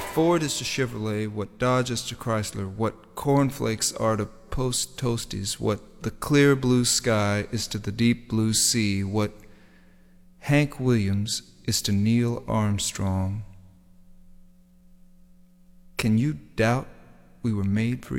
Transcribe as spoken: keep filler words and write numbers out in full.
Ford is to Chevrolet what Dodge is to Chrysler, what cornflakes are to Post Toasties, what the clear blue sky is to the deep blue sea, what Hank Williams is to Neil Armstrong. Can you doubt we were made for